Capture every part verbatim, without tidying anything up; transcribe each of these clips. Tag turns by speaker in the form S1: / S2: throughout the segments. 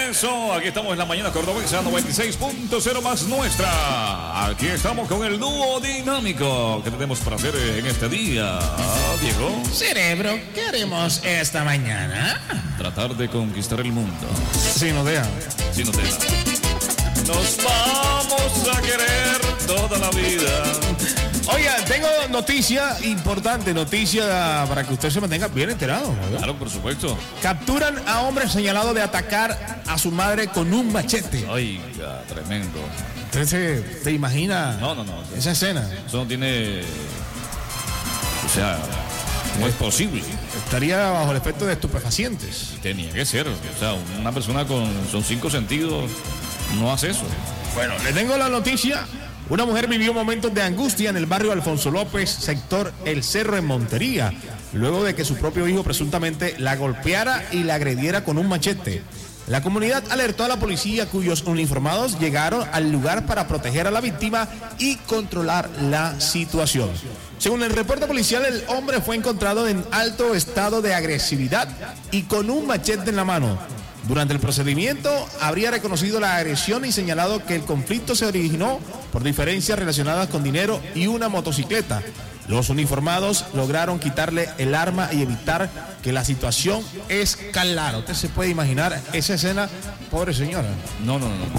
S1: Eso, aquí estamos en la mañana cordobesa noventa y seis punto cero más nuestra. Aquí estamos con el dúo dinámico que tenemos para hacer en este día. Diego.
S2: Cerebro, ¿qué haremos esta mañana?
S1: Tratar de conquistar el mundo.
S2: Si nos dejan.
S1: Si nos dejan. Nos vamos a querer toda la vida.
S2: Oiga, tengo noticia importante, noticia para que usted se mantenga bien enterado, ¿verdad?
S1: Claro, por supuesto.
S2: Capturan a hombre señalado de atacar a su madre con un machete.
S1: Oiga, tremendo.
S2: ¿Usted se, te imagina
S1: no, no, no,
S2: esa escena?
S1: Eso no tiene... O sea, no es posible.
S2: Estaría bajo el efecto de estupefacientes.
S1: Tenía que ser. O sea, una persona con son cinco sentidos no hace eso.
S2: Bueno, le tengo la noticia. Una mujer vivió momentos de angustia en el barrio Alfonso López, sector El Cerro en Montería, luego de que su propio hijo presuntamente la golpeara y la agrediera con un machete. La comunidad alertó a la policía, cuyos uniformados llegaron al lugar para proteger a la víctima y controlar la situación. Según el reporte policial, el hombre fue encontrado en alto estado de agresividad y con un machete en la mano. Durante el procedimiento habría reconocido la agresión y señalado que el conflicto se originó por diferencias relacionadas con dinero y una motocicleta. Los uniformados lograron quitarle el arma y evitar que la situación escalara. Usted se puede imaginar esa escena, pobre señora.
S1: No, no, no, no.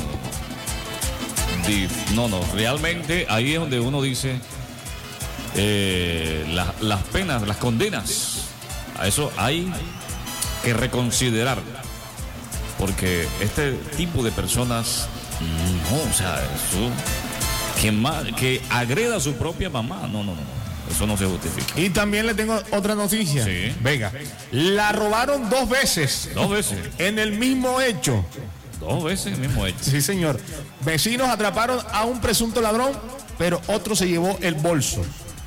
S1: No, no, realmente ahí es donde uno dice eh, la, las penas, las condenas. A eso hay que reconsiderar. Porque este tipo de personas, no, o sea, eso, que, ma, que agreda a su propia mamá, no, no, no, eso no se justifica.
S2: Y también le tengo otra noticia.
S1: Sí.
S2: Venga, la robaron dos veces.
S1: Dos veces.
S2: En el mismo hecho.
S1: Dos veces en el mismo hecho.
S2: Sí, señor. Vecinos atraparon a un presunto ladrón, pero otro se llevó el bolso.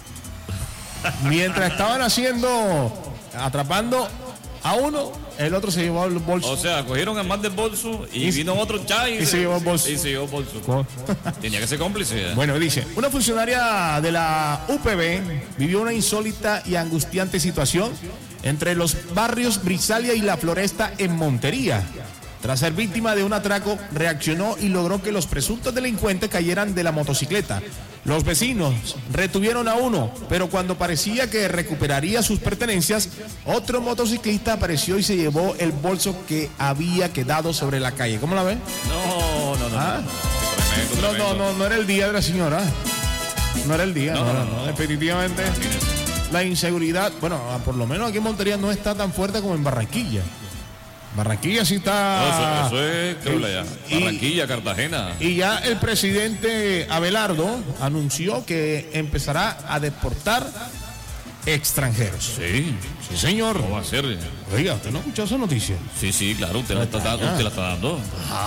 S2: Mientras estaban haciendo, atrapando a uno, el otro se llevó el bolso.
S1: O sea, cogieron el más del bolso y, y vino otro chay.
S2: Y, y se llevó el bolso.
S1: Y se llevó el bolso. Tenía que ser cómplice.
S2: Bueno, dice, una funcionaria de la U P B vivió una insólita y angustiante situación entre los barrios Brisalia y La Floresta en Montería. Tras ser víctima de un atraco, reaccionó y logró que los presuntos delincuentes cayeran de la motocicleta. Los vecinos retuvieron a uno, pero cuando parecía que recuperaría sus pertenencias, otro motociclista apareció y se llevó el bolso que había quedado sobre la calle. ¿Cómo la ven?
S1: No, no, no.
S2: ¿Ah?
S1: no, tremendo,
S2: no,
S1: tremendo.
S2: no, no, no era el día de la señora. No era el día, no, no, no, no, no. Definitivamente. La inseguridad, bueno, por lo menos aquí en Montería no está tan fuerte como en Barranquilla. Barranquilla sí está...
S1: Eso, eso es, creo ya. Barranquilla, Cartagena.
S2: Y ya el presidente Abelardo anunció que empezará a deportar extranjeros.
S1: Sí.
S2: Sí, señor.
S1: ¿Cómo va a ser?
S2: Oiga, ¿usted no escuchó esa noticia?
S1: Sí, sí, claro, usted la está dando. Usted la está dando.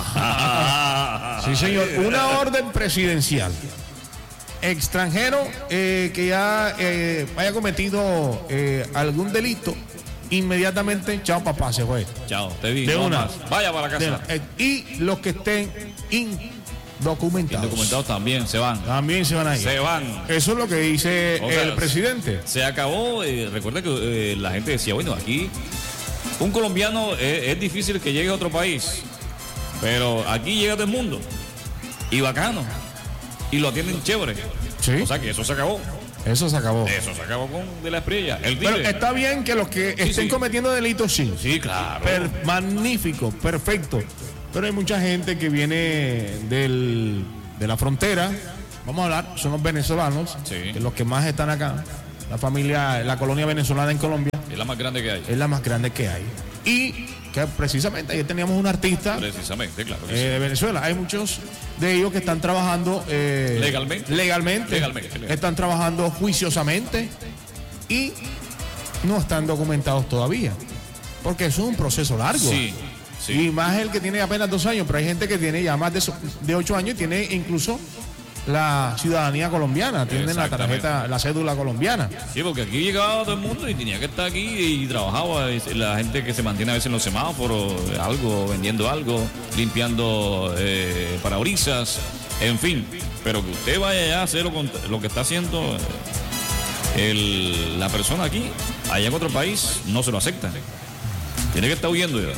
S2: Sí, señor. Una orden presidencial. Extranjero eh, que ya eh, haya cometido eh, algún delito, inmediatamente, chao papá, se fue.
S1: Chao, te vi.
S2: De
S1: no
S2: una.
S1: Más. Vaya para casa.
S2: De, eh, y los que estén indocumentados.
S1: Indocumentados también se van.
S2: También se van a ir.
S1: Se van.
S2: Eso es lo que dice
S1: O sea,
S2: el presidente.
S1: Se acabó. Eh, recuerda que eh, la gente decía, bueno, aquí un colombiano eh, es difícil que llegue a otro país. Pero aquí llega todo el mundo. Y bacano. Y lo atienden chévere.
S2: Sí.
S1: O sea que eso se acabó.
S2: Eso se acabó.
S1: Eso se acabó con de la Espriella. El
S2: Pero
S1: tigre.
S2: está bien que los que
S1: Sí,
S2: estén
S1: sí.
S2: cometiendo delitos, sí.
S1: Sí, claro.
S2: Per- magnífico, perfecto. Pero hay mucha gente que viene del, de la frontera. Vamos a hablar, son los venezolanos,
S1: Sí.
S2: que los que más están acá. La familia, la colonia venezolana en Colombia
S1: Es la más grande que hay.
S2: es la más grande que hay. Y que precisamente ayer teníamos un artista
S1: Precisamente, claro. Que
S2: eh, de Venezuela. Hay muchos de ellos que están trabajando eh,
S1: Legalmente.
S2: legalmente,
S1: Legalmente, legalmente.
S2: están trabajando juiciosamente y no están documentados todavía, porque eso es un proceso largo.
S1: Sí, sí.
S2: Y más el que tiene apenas dos años, pero hay gente que tiene ya más de, so- de ocho años y tiene incluso la ciudadanía colombiana, tienen la tarjeta, la cédula colombiana.
S1: Sí, porque aquí llegaba todo el mundo y tenía que estar aquí y trabajaba. Y la gente que se mantiene a veces en los semáforos, algo, vendiendo algo, limpiando eh, parabrisas, en fin. Pero que usted vaya allá a hacer lo, cont- lo que está haciendo eh, el, la persona aquí, allá en otro país, no se lo aceptan. Tiene que estar huyendo ya.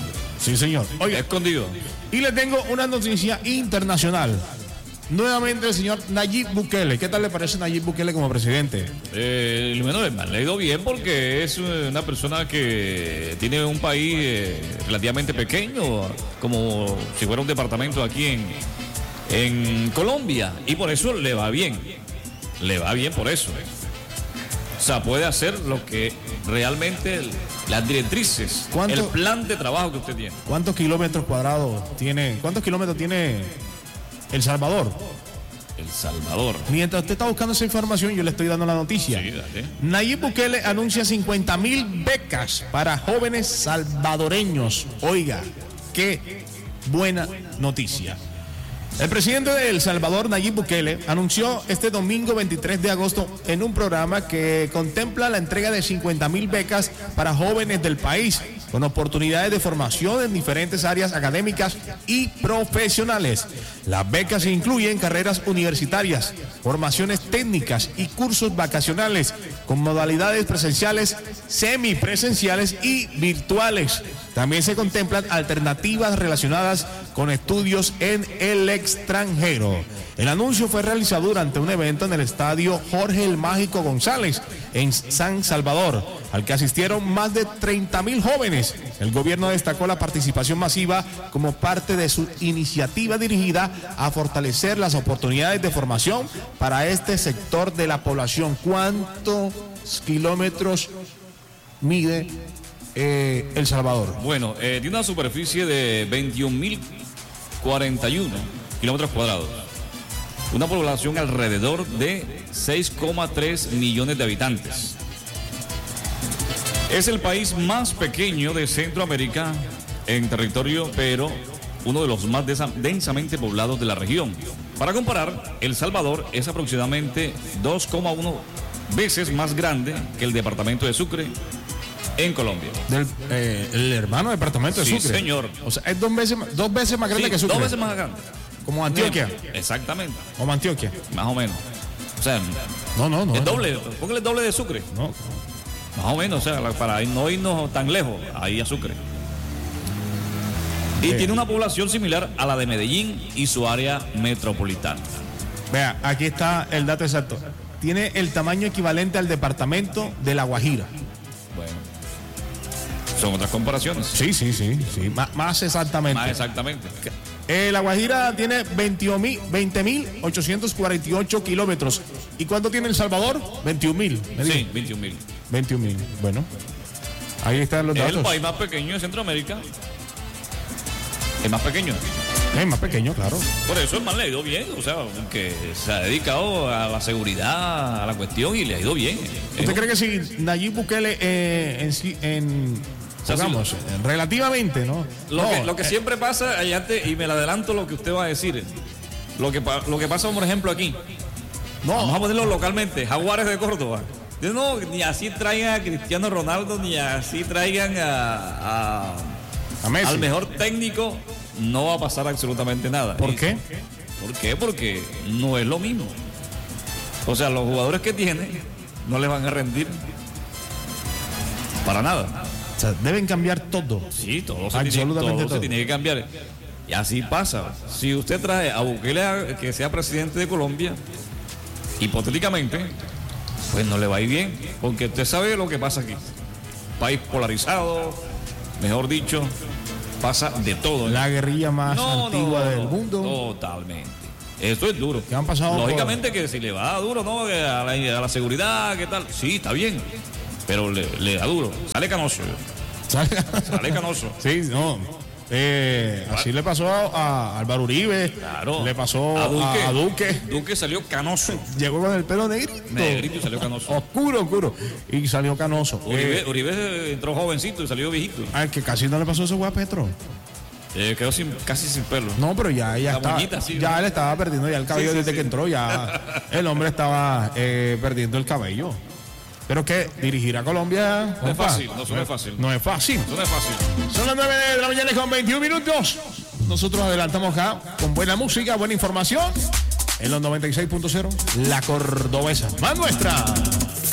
S2: Sí, señor.
S1: Oiga, escondido.
S2: Y le tengo una noticia internacional. Nuevamente el señor Nayib Bukele. ¿Qué tal le parece Nayib Bukele como presidente?
S1: Eh, bueno, me ha ido bien porque es una persona que tiene un país eh, relativamente pequeño, como si fuera un departamento aquí en, en Colombia, y por eso le va bien. Le va bien por eso. O sea, puede hacer lo que realmente las directrices, el plan de trabajo que usted tiene.
S2: ¿Cuántos kilómetros cuadrados tiene? ¿Cuántos kilómetros tiene El Salvador?
S1: El Salvador.
S2: Mientras usted está buscando esa información, yo le estoy dando la noticia.
S1: Sí, dale.
S2: Nayib Bukele anuncia cincuenta mil becas para jóvenes salvadoreños. Oiga, qué buena noticia. El presidente de El Salvador, Nayib Bukele, anunció este domingo veintitrés de agosto en un programa que contempla la entrega de cincuenta mil becas para jóvenes del país, con oportunidades de formación en diferentes áreas académicas y profesionales. Las becas incluyen carreras universitarias, formaciones técnicas y cursos vacacionales con modalidades presenciales, semipresenciales y virtuales. También se contemplan alternativas relacionadas con estudios en el extranjero. El anuncio fue realizado durante un evento en el estadio Jorge el Mágico González en San Salvador, al que asistieron más de treinta mil jóvenes. El gobierno destacó la participación masiva como parte de su iniciativa dirigida a fortalecer las oportunidades de formación para este sector de la población. ¿Cuántos kilómetros mide eh, El Salvador?
S1: Bueno, eh, tiene una superficie de veintiún mil cuarenta y uno kilómetros cuadrados. Una población alrededor de seis coma tres millones de habitantes. Es el país más pequeño de Centroamérica en territorio, pero uno de los más densamente poblados de la región. Para comparar, El Salvador es aproximadamente dos coma uno veces más grande que el departamento de Sucre en Colombia.
S2: Del, eh, el hermano departamento de
S1: sí,
S2: Sucre.
S1: Señor.
S2: O sea, es dos veces, dos veces más grande
S1: sí,
S2: que Sucre.
S1: Dos veces más grande.
S2: Como Antioquia.
S1: Exactamente.
S2: Como Antioquia.
S1: Más o menos. O sea,
S2: no, no, no.
S1: El doble, póngale el doble de Sucre.
S2: No.
S1: Más o menos, o sea, para no irnos tan lejos, ahí a Sucre. Y eh. tiene una población similar a la de Medellín y su área metropolitana.
S2: Vea, aquí está el dato exacto. Tiene el tamaño equivalente al departamento de La Guajira.
S1: Bueno. Son otras comparaciones.
S2: Sí, sí, sí, sí. Más, más exactamente.
S1: Más exactamente.
S2: Eh, La Guajira tiene veinte mil ochocientos cuarenta y ocho kilómetros. ¿Y cuánto tiene El Salvador? veintiún mil.
S1: Sí, veintiún mil.
S2: veintiún mil. Bueno, ahí están los datos.
S1: Es el país más pequeño de Centroamérica. Es más pequeño.
S2: Es más pequeño, claro.
S1: Por eso el man le ha ido bien. O sea, que se ha dedicado a la seguridad, a la cuestión, y le ha ido bien.
S2: ¿Usted cree que si Nayib Bukele eh, en, en
S1: o sea,
S2: digamos,
S1: sí,
S2: relativamente, ¿no?
S1: Lo,
S2: no,
S1: que, lo que
S2: eh,
S1: siempre pasa, y, antes, y me le adelanto lo que usted va a decir, lo que, lo que pasa, por ejemplo, aquí, no. Vamos a ponerlo localmente, Jaguares de Córdoba. No, ni así traigan a Cristiano Ronaldo, ni así traigan a, a,
S2: a Messi.
S1: Al mejor técnico, no va a pasar absolutamente nada.
S2: ¿Por
S1: ¿Y
S2: qué?
S1: ¿Por qué? Porque no es lo mismo. O sea, los jugadores que tiene no les van a rendir para nada.
S2: O sea, deben cambiar todo.
S1: Sí, todo, se
S2: absolutamente
S1: tiene, todo,
S2: todo
S1: se tiene que cambiar. Y así pasa. Si usted trae a Bukele a que sea presidente de Colombia, hipotéticamente, pues no le va a ir bien, porque usted sabe lo que pasa aquí. País polarizado, mejor dicho, pasa de todo.
S2: La guerrilla más
S1: no,
S2: antigua
S1: no,
S2: del
S1: no,
S2: mundo.
S1: Totalmente. Esto es duro.
S2: ¿Qué han pasado?
S1: Lógicamente
S2: por...
S1: que si le va duro, ¿no? A la, a la seguridad, ¿qué tal? Sí, está bien. Pero le, le da duro. Sale canoso.
S2: ¿Sale,
S1: Sale canoso?
S2: Sí, no. Eh, así le pasó a, a Álvaro Uribe.
S1: Claro.
S2: Le pasó
S1: a Duque.
S2: A, a Duque.
S1: Duque salió canoso.
S2: Llegó con el pelo negrito.
S1: Negrito y salió canoso.
S2: Oscuro, oscuro. Y salió canoso.
S1: Uribe,
S2: eh,
S1: Uribe entró jovencito y salió viejito.
S2: Al que casi no le pasó eso fue a Petro.
S1: Eh, quedó sin, casi sin pelo.
S2: No, pero ya, ya está.
S1: Moñita, sí,
S2: ya
S1: ¿no?
S2: él estaba perdiendo ya el cabello sí, sí, desde sí. que entró. Ya el hombre estaba eh, perdiendo el cabello. Pero que dirigir a Colombia
S1: no es fácil, no, no es fácil.
S2: No es fácil.
S1: No es fácil.
S2: Son las nueve de la mañana con veintiún minutos. Nosotros adelantamos acá con buena música, buena información. En los noventa y seis punto cero, La Cordobesa. Más nuestra.